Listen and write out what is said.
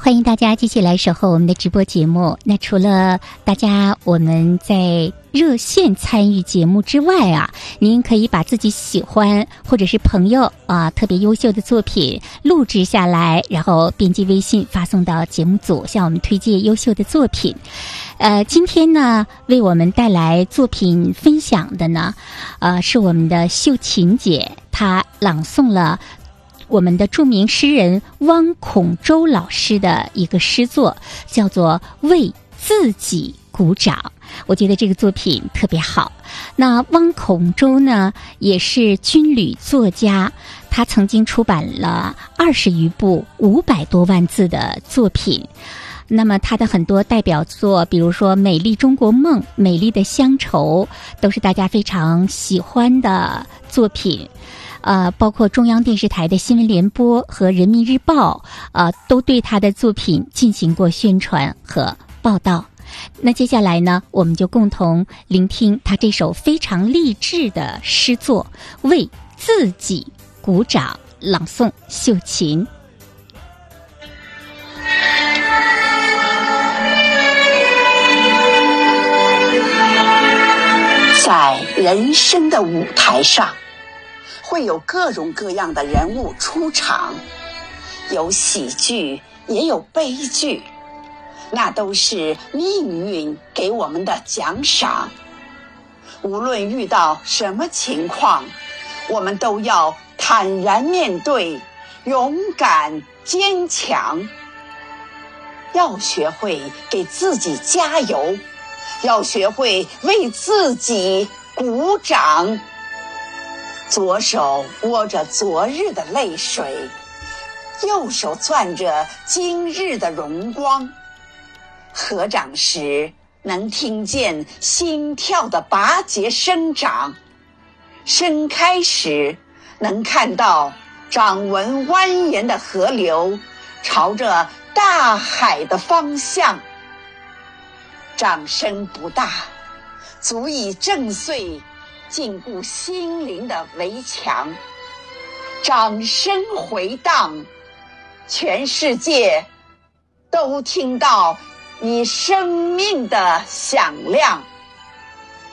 欢迎大家继续来守候我们的直播节目。那除了大家我们在热线参与节目之外啊，您可以把自己喜欢或者是朋友特别优秀的作品录制下来，然后编辑微信发送到节目组，向我们推荐优秀的作品。今天呢，为我们带来作品分享的呢，是我们的秀琴姐，她朗诵了我们的著名诗人汪孔周老师的一个诗作，叫做《为自己鼓掌》。我觉得这个作品特别好。那汪孔周呢，也是军旅作家，他曾经出版了20余部500多万字的作品。那么他的很多代表作，比如说《美丽中国梦》《美丽的乡愁》，都是大家非常喜欢的作品。包括中央电视台的新闻联播和人民日报都对他的作品进行过宣传和报道。那接下来呢，我们就共同聆听他这首非常励志的诗作《为自己鼓掌》，朗诵秀琴。 在人生的舞台上，会有各种各样的人物出场，有喜剧也有悲剧，那都是命运给我们的奖赏。无论遇到什么情况，我们都要坦然面对，勇敢坚强。要学会给自己加油，要学会为自己鼓掌。左手握着昨日的泪水，右手攥着今日的荣光。合掌时能听见心跳的拔节生长，伸开时能看到掌纹蜿蜒的河流朝着大海的方向。掌声不大，足以震碎禁锢心灵的围墙，掌声回荡，全世界都听到你生命的响亮。